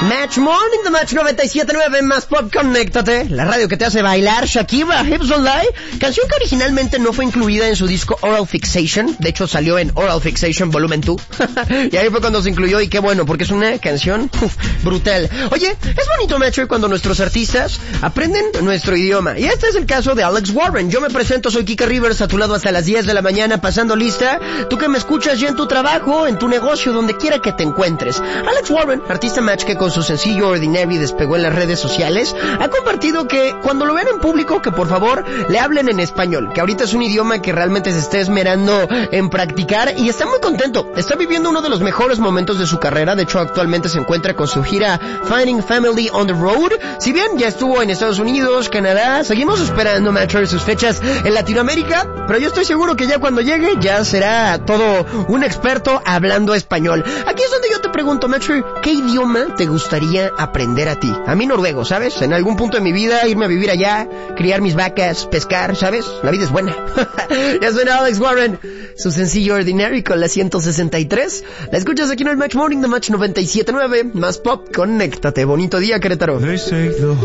Match Morning, The Match 97.9, más pop, conéctate. La radio que te hace bailar, Shakira, Hips Don't Lie. Canción que originalmente no fue incluida en su disco Oral Fixation. De hecho, salió en Oral Fixation Volumen 2. Y ahí fue cuando se incluyó, y qué bueno, porque es una canción brutal. Oye, es bonito, Match, cuando nuestros artistas aprenden nuestro idioma. Y este es el caso de Alex Warren. Yo me presento, soy Kika Rivers, a tu lado hasta las 10 de la mañana, pasando lista. Tú que me escuchas ya en tu trabajo, en tu negocio, donde quiera que te encuentres. Alex Warren, artista Match, que con su sencillo Ordinary despegó en las redes sociales, ha compartido que cuando lo vean en público, que por favor le hablen en español, que ahorita es un idioma que realmente se está esmerando en practicar y está muy contento. Está viviendo uno de los mejores momentos de su carrera. De hecho, actualmente se encuentra con su gira Finding Family on the Road. Si bien ya estuvo en Estados Unidos, Canadá, seguimos esperando, Match, sus fechas en Latinoamérica, pero yo estoy seguro que ya cuando llegue ya será todo un experto hablando español. Aquí es donde yo te pregunto, Match, ¿qué idioma te gustaría aprender a ti? A mí noruego, ¿sabes? En algún punto de mi vida irme a vivir allá, criar mis vacas, pescar, ¿sabes? La vida es buena. Ya suena Alex Warren, su sencillo Ordinary con la 163. La escuchas aquí en el Match Morning, The Match 97.9, más pop, conéctate. Bonito día, Querétaro.